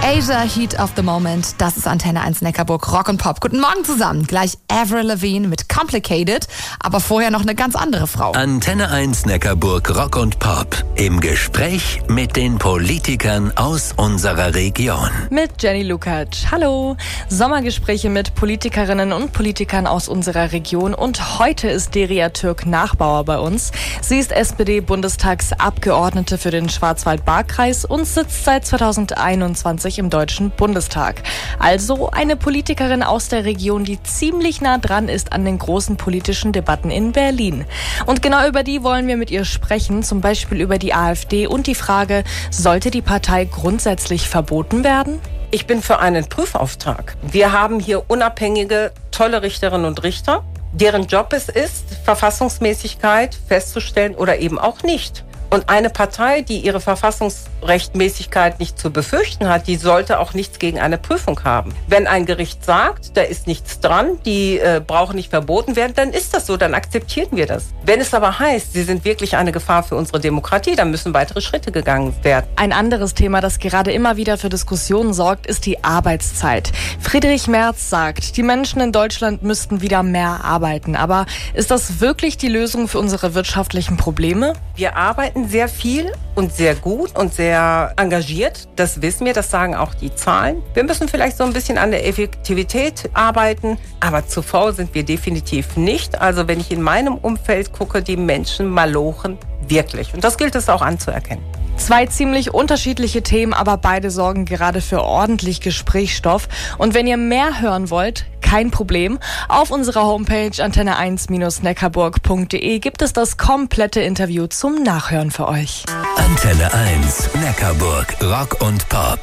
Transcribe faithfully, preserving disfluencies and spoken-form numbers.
Asia, Heat of the Moment, das ist Antenne eins Neckarburg, Rock und Pop. Guten Morgen zusammen, gleich Avril Lavigne mit Complicated, aber vorher noch eine ganz andere Frau. Antenne eins Neckarburg, Rock und Pop, im Gespräch mit den Politikern aus unserer Region. Mit Jenny Lukacs. Hallo. Sommergespräche mit Politikerinnen und Politikern aus unserer Region und heute ist Derya Türk-Nachbauer bei uns. Sie ist S P D-Bundestagsabgeordnete für den Schwarzwald-Baar-Kreis und sitzt seit zweitausendeinundzwanzig im Deutschen Bundestag. Also eine Politikerin aus der Region, die ziemlich nah dran ist an den großen politischen Debatten in Berlin. Und genau über die wollen wir mit ihr sprechen, zum Beispiel über die AfD und die Frage, sollte die Partei grundsätzlich verboten werden? Ich bin für einen Prüfauftrag. Wir haben hier unabhängige, tolle Richterinnen und Richter, deren Job es ist, Verfassungsmäßigkeit festzustellen oder eben auch nicht. Und eine Partei, die ihre Verfassungsrechtmäßigkeit nicht zu befürchten hat, die sollte auch nichts gegen eine Prüfung haben. Wenn ein Gericht sagt, da ist nichts dran, die äh, brauchen nicht verboten werden, dann ist das so, dann akzeptieren wir das. Wenn es aber heißt, sie sind wirklich eine Gefahr für unsere Demokratie, dann müssen weitere Schritte gegangen werden. Ein anderes Thema, das gerade immer wieder für Diskussionen sorgt, ist die Arbeitszeit. Friedrich Merz sagt, die Menschen in Deutschland müssten wieder mehr arbeiten. Aber ist das wirklich die Lösung für unsere wirtschaftlichen Probleme? Wir arbeiten sehr viel und sehr gut und sehr engagiert. Das wissen wir, das sagen auch die Zahlen. Wir müssen vielleicht so ein bisschen an der Effektivität arbeiten, aber zu faul sind wir definitiv nicht. Also wenn ich in meinem Umfeld gucke, die Menschen malochen wirklich. Und das gilt es auch anzuerkennen. Zwei ziemlich unterschiedliche Themen, aber beide sorgen gerade für ordentlich Gesprächsstoff. Und wenn ihr mehr hören wollt, kein Problem. Auf unserer Homepage antenne eins neckarburg punkt de gibt es das komplette Interview zum Nachhören für euch. Antenne eins Neckarburg, Rock und Pop.